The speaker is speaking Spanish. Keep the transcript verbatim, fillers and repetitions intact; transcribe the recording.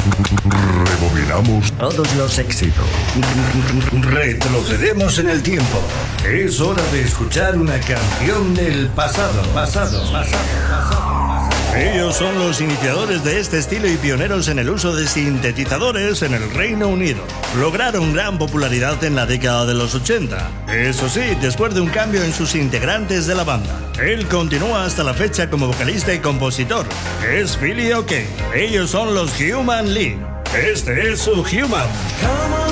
Rebobinamos todos los éxitos. Retrocedemos en el tiempo. Es hora de escuchar una canción del pasado, pasado, pasado, pasado. Ellos son los iniciadores de este estilo y pioneros en el uso de sintetizadores en el Reino Unido. Lograron gran popularidad en la década de los ochenta. Eso sí, después de un cambio en sus integrantes de la banda. Él continúa hasta la fecha como vocalista y compositor. Es Philly O'Kane. Ellos son los Human League. Este es su Human.